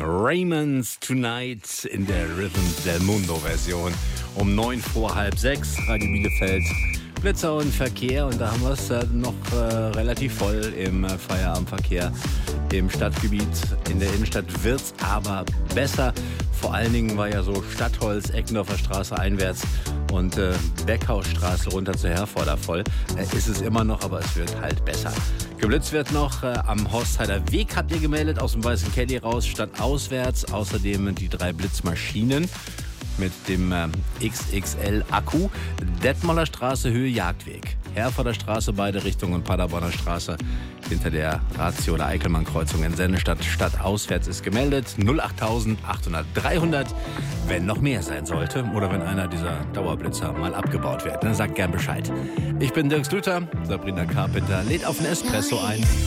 Raymond's Tonight in der Rhythm del Mundo Version um 9 vor halb 6, Radio Bielefeld. Blitzer und Verkehr, und da haben wir es noch relativ voll im Feierabendverkehr im Stadtgebiet. In der Innenstadt wird es aber besser. Vor allen Dingen war ja so Stadtholz, Eckendorfer Straße einwärts und Beckhausstraße runter zur Herforder voll. Ist es immer noch, aber es wird halt besser. Geblitzt wird noch am Horstheider Weg, habt ihr gemeldet, aus dem Weißen Kelly raus, stadtauswärts. Außerdem die 3 Blitzmaschinen mit dem XXL-Akku. Detmolder Straße, Höhe Jagdweg. Herforder Straße, beide Richtungen, Paderborner Straße hinter der Ratio- oder Eickelmann-Kreuzung in Sennestadt. Stadtauswärts ist gemeldet. 08000 800 300. Wenn noch mehr sein sollte oder wenn einer dieser Dauerblitzer mal abgebaut wird, dann sagt gern Bescheid. Ich bin Dirk Slüter, Sabrina Carpenter lädt auf den Espresso ein.